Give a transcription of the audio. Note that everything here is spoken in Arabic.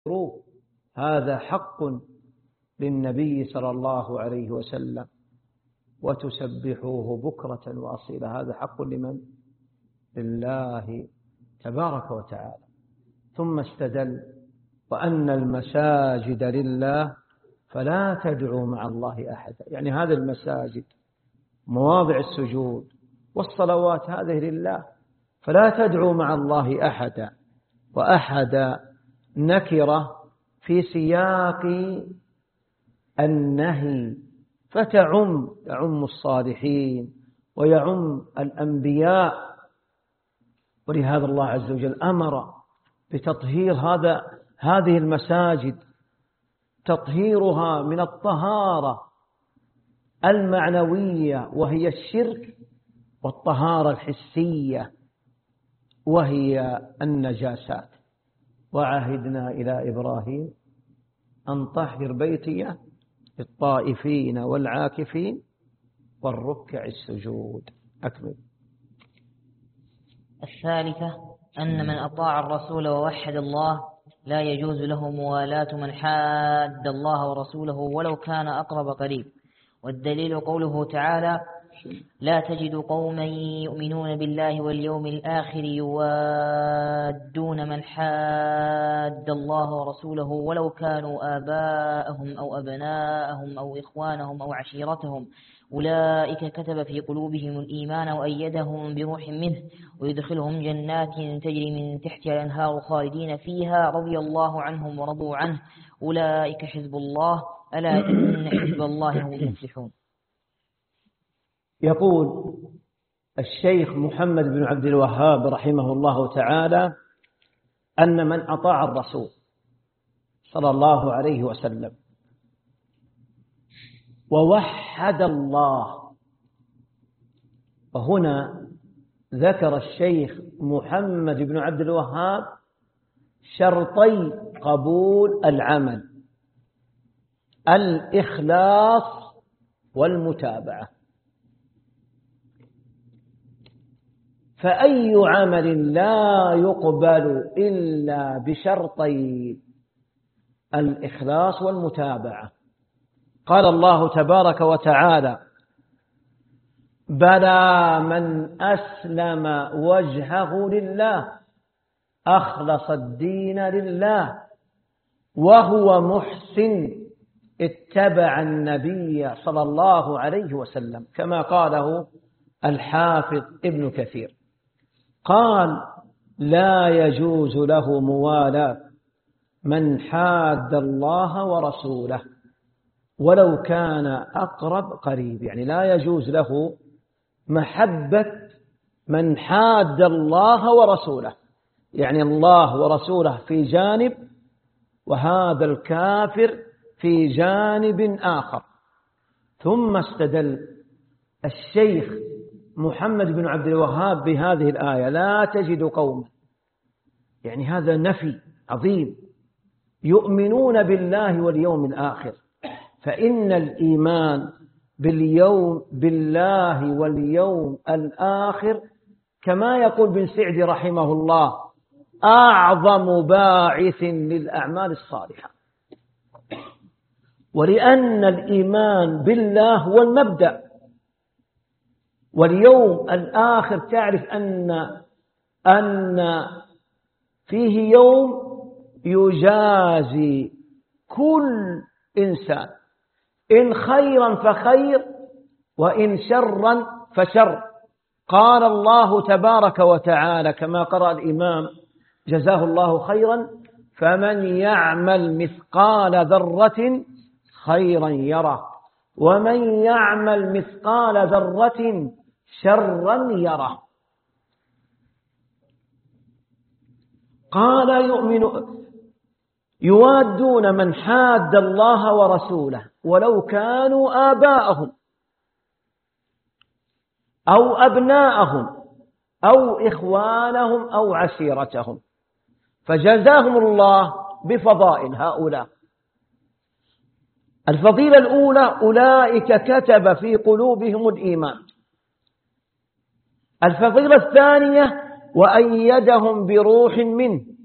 هذا حق للنبي صلى الله عليه وسلم، وتسبحوه بكرة وأصيلا. هذا حق لمن؟ لله تبارك وتعالى. ثم استدل وأن المساجد لله فلا تدعوا مع الله أحدا. يعني هذه المساجد مواضع السجود والصلوات هذه لله، فلا تدعوا مع الله أحدا. وأحد نكرة في سياق النهي، فتعم الصالحين ويعم الأنبياء. ولهذا الله عز وجل أمر بتطهير هذه المساجد، تطهيرها من الطهارة المعنوية وهي الشرك، والطهارة الحسية وهي النجاسات. وعهدنا إلى إبراهيم أن طهر بيتي للطائفين والعاكفين والركع السجود. أكمل. الثالثة أن من أطاع الرسول ووحد الله لا يجوز له موالاة من حاد الله ورسوله ولو كان أقرب قريب. والدليل قوله تعالى: لا تجد قوما يؤمنون بالله واليوم الآخر يوادون من حاد الله ورسوله ولو كانوا آباءهم أو أبناءهم أو إخوانهم أو عشيرتهم أولئك كتب في قلوبهم الإيمان وأيدهم بروح منه ويدخلهم جنات تجري من تحتها الأنهار خالدين فيها رضي الله عنهم ورضوا عنه أولئك حزب الله ألا إن حزب الله هم المفلحون. يقول الشيخ محمد بن عبد الوهاب رحمه الله تعالى أن من أطاع الرسول صلى الله عليه وسلم ووحد الله، وهنا ذكر الشيخ محمد بن عبد الوهاب شرطي قبول العمل: الإخلاص والمتابعة. فأي عمل لا يقبل إلا بشرطي الإخلاص والمتابعة. قال الله تبارك وتعالى: بلى من أسلم وجهه لله أخلص الدين لله وهو محسن اتبع النبي صلى الله عليه وسلم، كما قاله الحافظ ابن كثير. قال: لا يجوز له موالاة من حاد الله ورسوله ولو كان أقرب قريب. يعني لا يجوز له محبة من حاد الله ورسوله، يعني الله ورسوله في جانب وهذا الكافر في جانب آخر. ثم استدل الشيخ محمد بن عبد الوهاب بهذه الآية: لا تجد قوما، يعني هذا نفي عظيم، يؤمنون بالله واليوم الآخر. فإن الإيمان بالله واليوم الآخر كما يقول بن سعدي رحمه الله أعظم باعث للأعمال الصالحة. ولأن الإيمان بالله هو المبدأ، واليوم الآخر تعرف أن فيه يوم يجازي كل إنسان، إن خيرا فخير وإن شرا فشر. قال الله تبارك وتعالى كما قرأ الإمام جزاه الله خيرا: فمن يعمل مثقال ذرة خيرا يره ومن يعمل مثقال ذرة شرا يره. قال: يوادون من حاد الله ورسوله ولو كانوا آباءهم أو أبناءهم أو إخوانهم أو عشيرتهم، فجزاهم الله بفضائل هؤلاء. الفضيلة الأولى: أولئك كتب في قلوبهم الإيمان. الفضيلة الثانية: وأيدهم بروح منه.